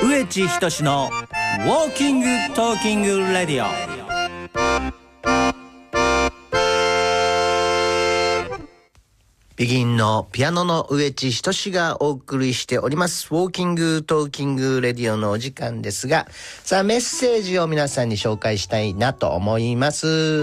植地仁のウォーキングトーキングレディオ。 ビギンのピアノの植地仁がお送りしておりますウォーキングトーキングレディオのお時間ですが、さあメッセージを皆さんに紹介したいなと思います。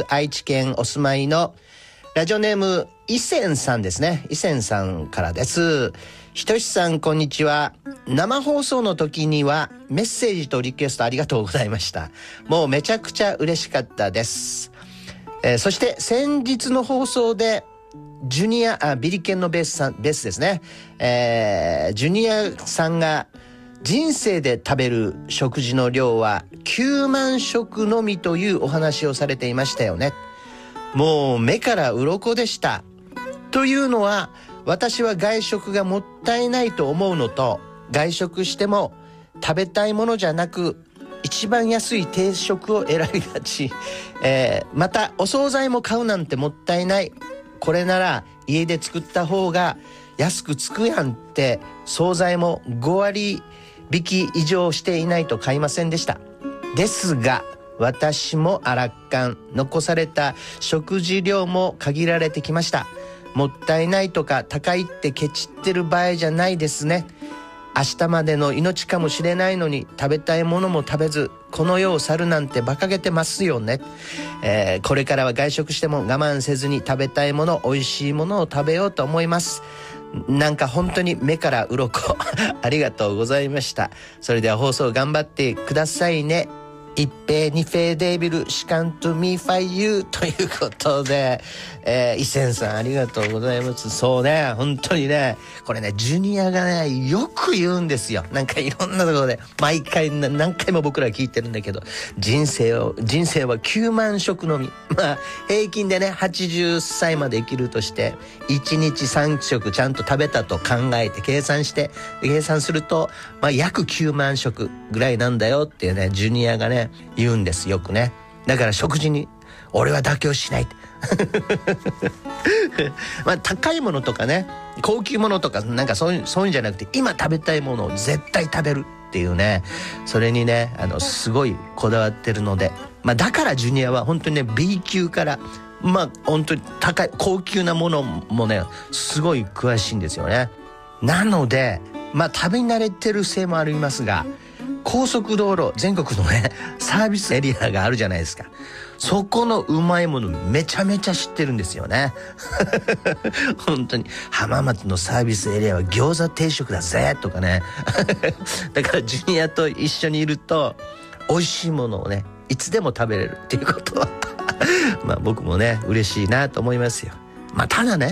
愛知県お住まいのラジオネーム伊仙さんですね。伊仙さんからです。仁さんこんにちは。生放送の時にはメッセージとリクエストありがとうございました。もうめちゃくちゃ嬉しかったです。そして先日の放送でジュニアビリケンのベースですね、ジュニアさんが人生で食べる食事の量は9万食のみというお話をされていましたよね。もう目から鱗でした。というのは私は外食がもったいないと思うのと、外食しても食べたいものじゃなく一番安い定食を選びがち、またお惣菜も買うなんてもったいない、これなら家で作った方が安くつくやんって、惣菜も5割引き以上していないと買いませんでした。ですが私もアラッカン、残された食事量も限られてきました。もったいないとか高いってケチってる場合じゃないですね。明日までの命かもしれないのに食べたいものも食べずこの世を去るなんて馬鹿げてますよね。これからは外食しても我慢せずに食べたいもの、美味しいものを食べようと思います。なんか本当に目から鱗ありがとうございました。それでは放送頑張ってくださいね。一平二平デービルシカントミーファイユーということで、伊仙さんありがとうございます。そうね、本当にね、これねジュニアがねよく言うんですよ。なんかいろんなところで毎回何回も僕ら聞いてるんだけど、人生は9万食のみ、まあ平均でね80歳まで生きるとして1日3食ちゃんと食べたと考えて計算すると、まあ約9万食ぐらいなんだよっていうねジュニアがね言うんですよくね。だから食事に俺は妥協しないまあ高いものとかね高級ものとかなんかそういうんじゃなくて、今食べたいものを絶対食べるっていうね、それにねすごいこだわってるので、まあだからジュニアは本当にね B 級からまあ本当に高い高級なものもねすごい詳しいんですよね。なのでまあ食べ慣れてるせいもありますが、高速道路全国のねサービスエリアがあるじゃないですか。そこのうまいものめちゃめちゃ知ってるんですよね本当に浜松のサービスエリアは餃子定食だぜとかねだからジュニアと一緒にいると美味しいものをねいつでも食べれるっていうことはまあ僕もね嬉しいなと思いますよ。まあただね